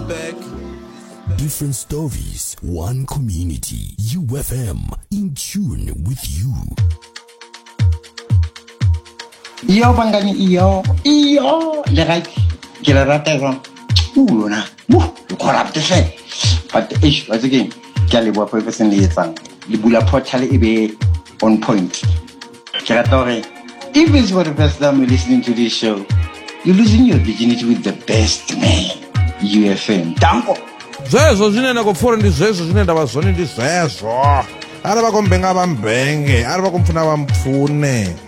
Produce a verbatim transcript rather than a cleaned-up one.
Different stories, one community. U F M, in tune with you. Iyo bangani iyo, iyo, le right, ke la rata jwang. O lona, mo, o corrupt se. But ish, once again, ke le bua person le etsang. Le bula portal e be on point. Ke rata hore if it's for the first time you're listening to this show, you're losing your virginity with the best man. U F M. Danko. Zezo zinena kufora ndi zezo zinenda bazoni ndi zezo. Ara bakombenga bambenge, ara bakomfuna bamfune.